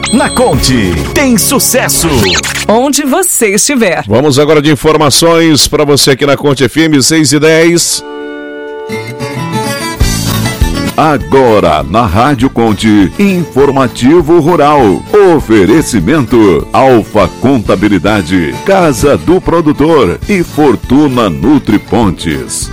Na Conte, tem sucesso onde você estiver. Vamos agora de informações para você aqui na Conte FM 6:10. Agora na Rádio Conte, Informativo Rural. Oferecimento Alfa Contabilidade, Casa do Produtor e Fortuna Nutripontes.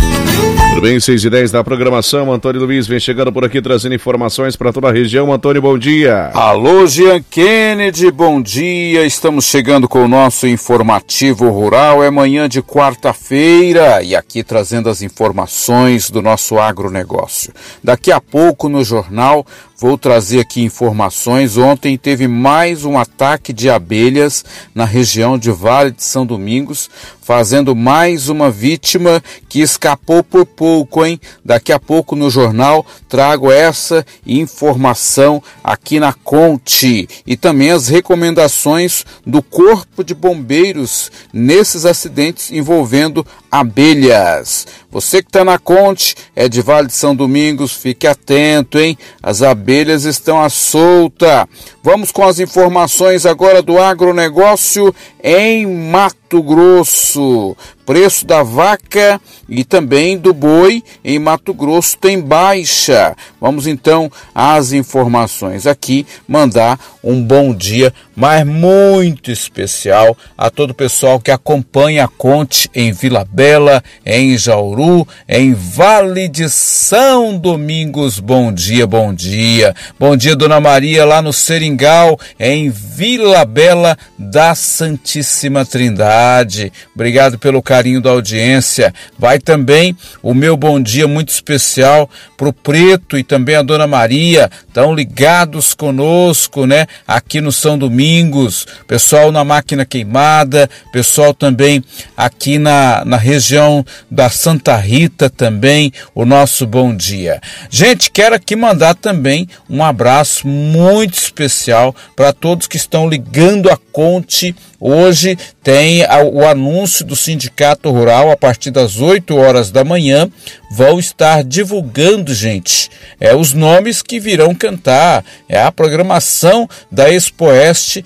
Tudo bem, 6:10 da programação. Antônio Luiz vem chegando por aqui trazendo informações para toda a região. Antônio, bom dia. Alô, Jean Kennedy, bom dia. Estamos chegando com o nosso Informativo Rural. É manhã de quarta-feira e aqui trazendo as informações do nosso agronegócio. Daqui a pouco no jornal vou trazer aqui informações. Ontem teve mais um ataque de abelhas na região de Vale de São Domingos, fazendo mais uma vítima que escapou por pouco, hein? Daqui a pouco no jornal trago essa informação aqui na Conte e também as recomendações do Corpo de Bombeiros nesses acidentes envolvendo abelhas. Você que está na Conte, é de Vale de São Domingos, fique atento, hein? As abelhas estão à solta. Vamos com as informações agora do agronegócio em Mato Grosso. Preço da vaca e também do boi em Mato Grosso tem baixa. Vamos então às informações aqui, mandar um bom dia, mas muito especial a todo o pessoal que acompanha a Conte em Vila Bela, em Jauru, em Vale de São Domingos. Bom dia, bom dia. Bom dia, Dona Maria, lá no Seringal, em Vila Bela da Santíssima Trindade. Obrigado pelo carinho da audiência. Vai também o meu bom dia muito especial pro Preto e também a Dona Maria, estão ligados conosco, né? Aqui no São Domingos, pessoal na Máquina Queimada, pessoal também aqui na região da Santa Rita também, o nosso bom dia. Gente, quero aqui mandar também um abraço muito especial para todos que estão ligando a Conte. Hoje tem o anúncio do Sindicato Rural a partir das 8 horas da manhã. Vão estar divulgando, gente, os nomes que virão cantar. É a programação da Expoeste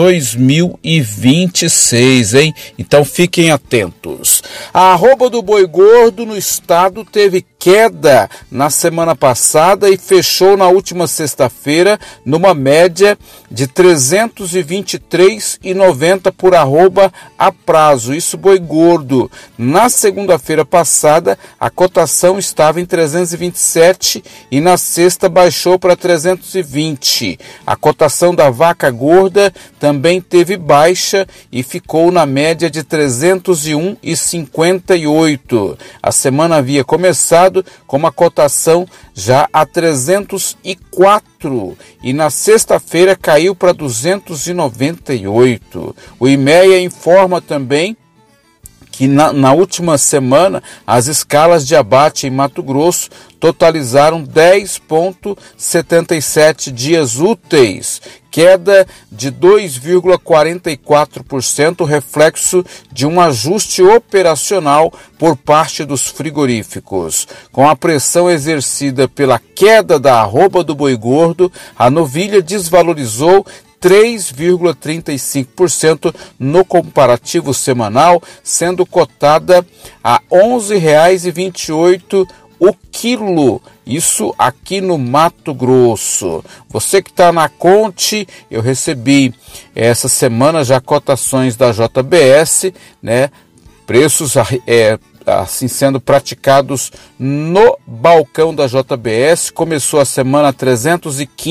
2026, hein? Então fiquem atentos. A arroba do boi gordo no estado teve queda na semana passada e fechou na última sexta-feira numa média de R$ 323,90 por arroba a prazo, isso boi gordo. Na segunda-feira passada, a cotação estava em 327 e na sexta baixou para 320. A cotação da vaca gorda também teve baixa e ficou na média de 301,58. A semana havia começado com uma cotação já a 304 e na sexta-feira caiu para 298. O IMEA informa também que na última semana as escalas de abate em Mato Grosso totalizaram 10,77 dias úteis, queda de 2,44%, reflexo de um ajuste operacional por parte dos frigoríficos. Com a pressão exercida pela queda da arroba do boi gordo, a novilha desvalorizou 3,35% no comparativo semanal, sendo cotada a R$ 11,28 o quilo, isso aqui no Mato Grosso. Você que está na Conte, eu recebi essa semana já cotações da JBS, né? Preços assim sendo praticados no balcão da JBS. Começou a semana a 315